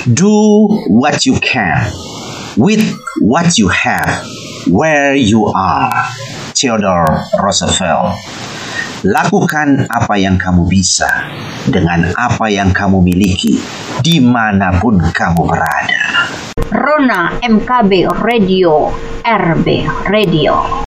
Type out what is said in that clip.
Do what you can with what you have where you are. Theodore Roosevelt. Lakukan apa yang kamu bisa dengan apa yang kamu miliki dimanapun kamu berada. Rona MKB Radio, RB Radio.